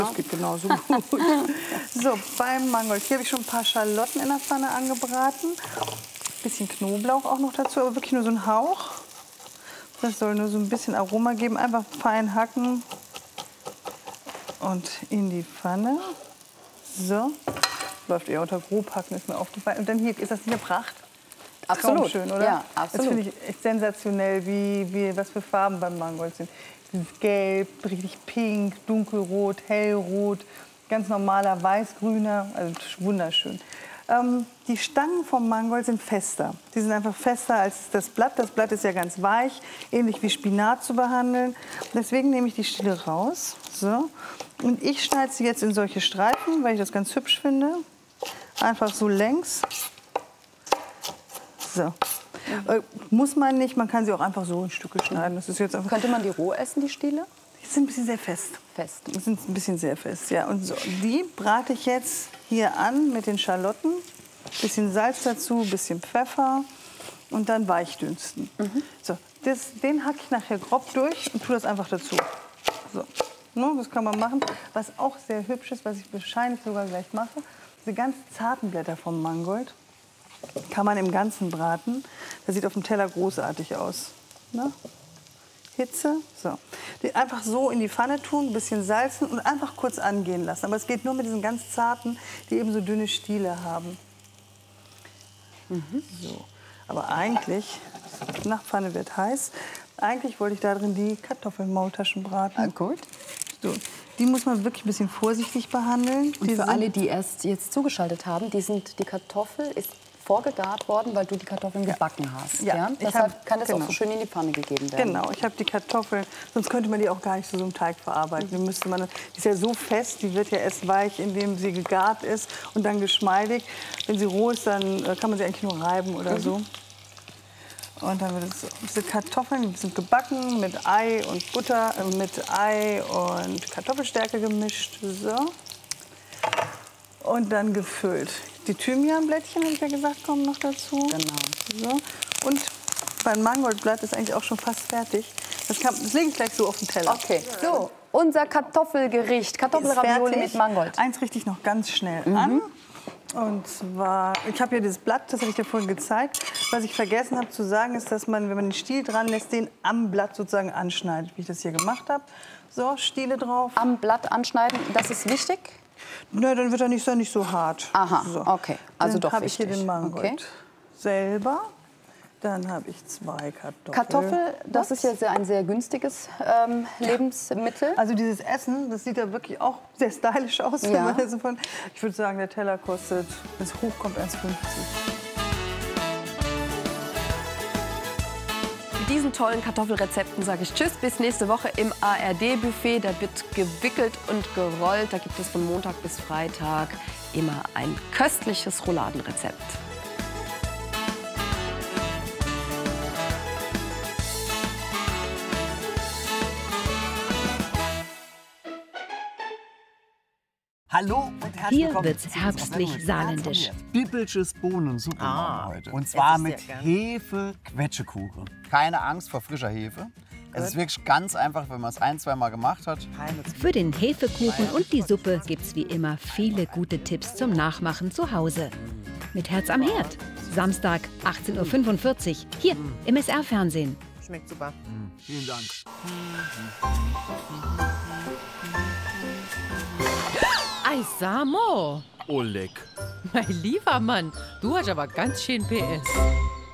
Das geht genauso gut. So, beim Mangold. Hier habe ich schon ein paar Schalotten in der Pfanne angebraten. Ein bisschen Knoblauch auch noch dazu, aber wirklich nur so ein Hauch. Das soll nur so ein bisschen Aroma geben. Einfach fein hacken und in die Pfanne. So, läuft eher unter Grobhacken, ist mir aufgefallen. Und dann hier, ist das nicht eine Pracht? Absolut. Schön, oder? Ja, absolut. Das finde ich echt sensationell, was für Farben beim Mangold sind. Dieses Gelb, richtig pink, dunkelrot, hellrot, ganz normaler weiß-grüner, also wunderschön. Die Stangen vom Mangold sind fester. Die sind einfach fester als das Blatt. Das Blatt ist ja ganz weich, ähnlich wie Spinat zu behandeln. Deswegen nehme ich die Stiele raus. So. Und ich schneide sie jetzt in solche Streifen, weil ich das ganz hübsch finde. Einfach so längs. So. Muss man nicht, man kann sie auch einfach so in Stücke schneiden. Das ist jetzt einfach. Könnte man die roh essen, die Stiele? Die sind ein bisschen sehr fest. Fest. Die sind ein bisschen sehr fest, ja. Und so, die brate ich jetzt hier an mit den Schalotten. Bisschen Salz dazu, bisschen Pfeffer und dann weichdünsten. So, den hacke ich nachher grob durch und tue das einfach dazu. So. No, das kann man machen. Was auch sehr hübsch ist, was ich wahrscheinlich sogar gleich mache, diese ganz zarten Blätter vom Mangold kann man im Ganzen braten. Das sieht auf dem Teller großartig aus. Ne? Hitze, so. Die einfach so in die Pfanne tun, ein bisschen salzen und einfach kurz angehen lassen. Aber es geht nur mit diesen ganz zarten, die eben so dünne Stiele haben. So. Aber eigentlich, die Nachpfanne wird heiß, eigentlich wollte ich da drin die Kartoffelmaultaschen braten. Ah, gut. So. Die muss man wirklich ein bisschen vorsichtig behandeln. Und für alle, die erst jetzt zugeschaltet haben, die Kartoffel ist vorgegart worden, weil du die Kartoffeln gebacken hast. Ja, Ja? Deshalb kann das auch so schön in die Pfanne gegeben werden. Genau, ich habe die Kartoffeln, sonst könnte man die auch gar nicht zu so einem Teig verarbeiten. Die ist ja so fest, die wird ja erst weich, indem sie gegart ist und dann geschmeidig. Wenn sie roh ist, dann kann man sie eigentlich nur reiben oder so. Und dann wird es so. Diese Kartoffeln, die sind gebacken mit Ei und Butter, mit Ei und Kartoffelstärke gemischt. So. Und dann gefüllt. Die Thymianblättchen, habe ich ja gesagt, kommen noch dazu. Genau. So. Und mein Mangoldblatt ist eigentlich auch schon fast fertig. Das lege ich gleich so auf den Teller. Okay, so, unser Kartoffelgericht, Kartoffelravioli mit Mangold. Eins richte ich noch ganz schnell an. Und zwar, ich habe hier das Blatt, das habe ich dir vorhin gezeigt. Was ich vergessen habe zu sagen, ist, dass man, wenn man den Stiel dran lässt, den am Blatt sozusagen anschneidet, wie ich das hier gemacht habe. So, Stiele drauf. Am Blatt anschneiden, das ist wichtig? Na, dann wird er nicht so hart. Aha, so. Okay. Also dann doch habe ich hier den Mangold selber. Dann habe ich 2 Kartoffeln. Kartoffel, das ist ja ein sehr günstiges Lebensmittel. Also dieses Essen, das sieht ja wirklich auch sehr stylisch aus. Ja. Wenn man das von, ich würde sagen, der Teller kostet, wenn es hochkommt, 1,50 €. Mit diesen tollen Kartoffelrezepten sage ich Tschüss, bis nächste Woche im ARD-Buffet. Da wird gewickelt und gerollt. Da gibt es von Montag bis Freitag immer ein köstliches Rouladenrezept. Hallo und herzlich Hier willkommen wird's zu herbstlich unserer saarländisch. Bibelsches Bohnensuppe machen wir heute. Und zwar mit Hefe-Quetschekuchen. Keine Angst vor frischer Hefe. Es ist wirklich ganz einfach, wenn man es 1-2 Mal gemacht hat. Für den Hefekuchen und die Suppe gibt's wie immer viele gute Tipps zum Nachmachen zu Hause. Mit Herz am Herd. Samstag 18:45 Uhr hier im SR-Fernsehen. Schmeckt super. Vielen Dank. Ei, Samo. Oleg. Mein lieber Mann, du hast aber ganz schön PS.